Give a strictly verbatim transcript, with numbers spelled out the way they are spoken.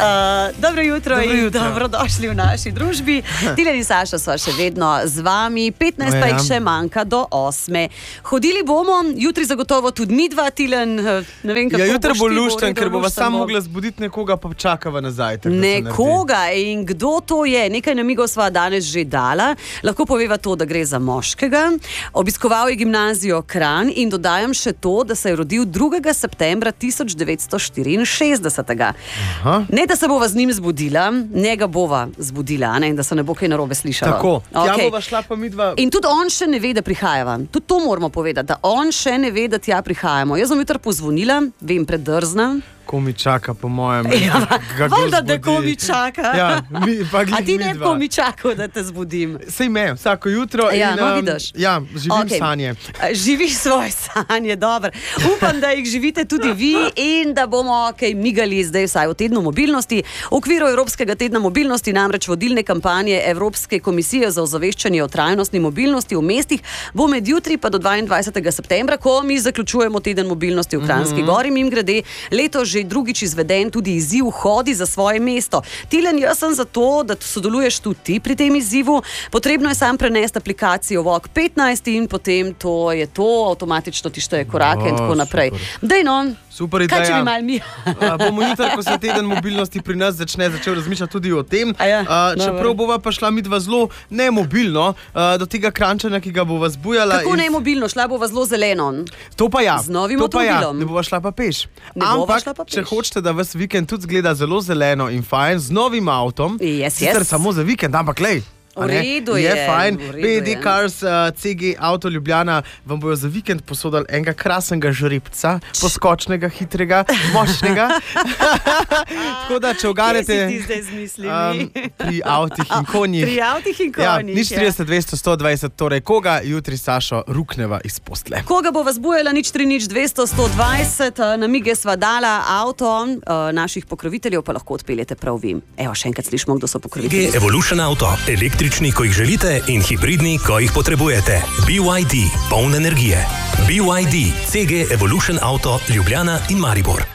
Uh, dobro jutro Dobro in jutro. dobrodošli v naši družbi. Tilen in Saša sva še vedno z vami, petnajst pa jih še manjka do osme. Hodili bomo, jutri zagotovo tudi mi dva, Tilen, ne vem kako Ja, jutri boš bo ti, lušten, ker bova lušten samo bo. mogla zbuditi nekoga, pa čakava nazaj. tako da se Nekoga in kdo to je? Nekaj namigov sva danes že dala. Lahko poveva to, da gre za moškega. Obiskoval je gimnazijo Kranj in dodajam še to, da se je rodil drugega septembra tisoč devetsto štiriinšestdeset. Aha. Ne, da se bova z njim zbudila, njega bova zbudila, ne? Da se ne bo kaj narobe slišalo. Tako, tja Okej. bova šla pa midva. In tudi on še ne ve, da prihajava. Tudi to moramo povedati, da on še ne ve, da tja prihajamo. Jaz bom jutri pozvonila, vem, predrzna. Ko mi čaka, po mojem. Ja, ga kdo valjda, da zbudi. ko mi čaka. Ja, mi, pa glih A ti ne midva. ko mi čakal, da te zbudim? Sej me, vsako jutro. Ja, in, no, um, vidiš. Ja, živim Okej. sanje. Živiš svoje sanje, dobro. Upam, da jih živite tudi vi in da bomo kaj migali zdaj vsaj v tednu mobilnosti. V okviru Evropskega tedna mobilnosti, namreč vodilne kampanje Evropske komisije za ozaveščanje o trajnostni mobilnosti v mestih, bo med jutri pa do dvaindvajsetega septembra, ko mi zaključujemo teden mobilnosti v Kranjski Gori, mimogrede, letos že drugič izveden tudi izziv Hodi za svoje mesto. Tilen, jaz sem za to, da sodeluješ tudi ti pri tem izzivu. Potrebno je sam prenesti aplikacijo Walk petnajst in potem to je to, avtomatično ti šteje korake O, in tako naprej. super. Dej no, Super kaj če ideja. bi mal mi? Uh, bomo jutri, ko se teden mobilnosti pri nas začne, začel razmišljati tudi o tem. A ja, uh, čeprav dobro. bova pa šla midva zelo nemobilno uh, do tega Kranjčana, ki ga bova zbujala. Kako in- ne mobilno, šla bova zelo zeleno. To pa ja. Z novim to pa ja. avtomobilom. Ne bova šla pa peš. Ne bova Ampak, šla pa peš. če hočete, da vas vikend tudi zgleda zelo zeleno in fajn, z novim avtom, Yes, sicer yes. samo za vikend, ampak lej. V redu je. je, Je fajn. v redu B D je. Cars, uh, C G Auto Ljubljana vam bojo za vikend posodali enega krasnega žrebca, poskočnega, hitrega, močnega. Tako da, če uganete Kje si ti zdaj zmislil? um, pri avtih in konjih. Pri avtih in Ja, konjih. nič trideset, dvesto, sto dvajset, torej koga jutri Sašo rukneva iz postle. Koga bo vas bujala, nič tri, nič dvesto, sto dvajset, namige sva dala avto, eh, naših pokroviteljev pa lahko odpeljete prav vi. Evo, še enkrat slišimo, kdo so pokrovitelji. G Evolution Auto. Električni, ko jih želite, in hibridni, ko jih potrebujete. B Y D. Poln energije. B Y D. C G Evolution Auto Ljubljana in Maribor.